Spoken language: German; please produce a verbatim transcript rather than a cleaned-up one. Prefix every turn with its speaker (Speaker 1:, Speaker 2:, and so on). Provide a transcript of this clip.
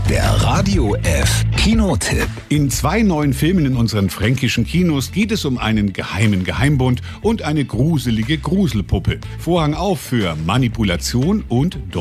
Speaker 1: Der Radio F Kinotipp.
Speaker 2: In zwei neuen Filmen in unseren fränkischen Kinos geht es um einen geheimen Geheimbund und eine gruselige Gruselpuppe. Vorhang auf für Manipulation und